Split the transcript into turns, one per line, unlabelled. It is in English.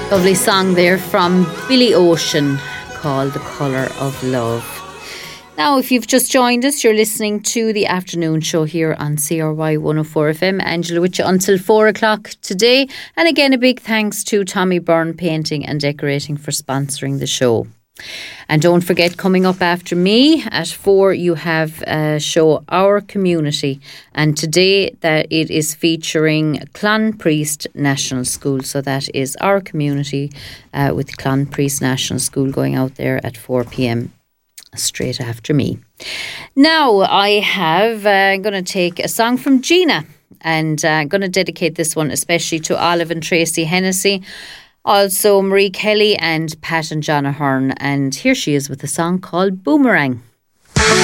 Lovely song there from Billy Ocean called The Colour of Love. Now, if you've just joined us, you're listening to the afternoon show here on CRY 104 FM. Angela with you until 4 o'clock today. And again, a big thanks to Tommy Byrne Painting and Decorating for sponsoring the show. And don't forget, coming up after me at 4, you have a show, Our Community. And today that it is featuring Clonpriest National School. So that is Our Community with Clonpriest National School going out there at 4 p.m. straight after me. Now I have, I'm going to take a song from Gina. And I'm going to dedicate this one especially to Olive and Tracy Hennessy. Also Marie Kelly and Pat and John Ahern. And here she is with a song called Boomerang.